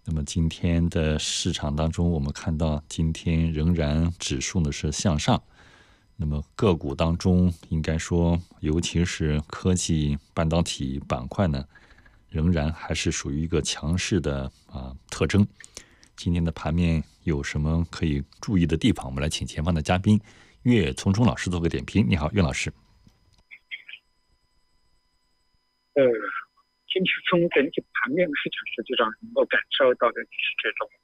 那么今天的市场当中，我们看到今天仍然指数呢是向上。那么个股当中，应该说，尤其是科技半导体板块呢，仍然还是属于一个强势的特征。今天的盘面有什么可以注意的地方？我们来请前方的嘉宾岳聪聪老师做个点评。你好，岳老师。 今天从整体盘面的市场实际上能够感受到的就是这种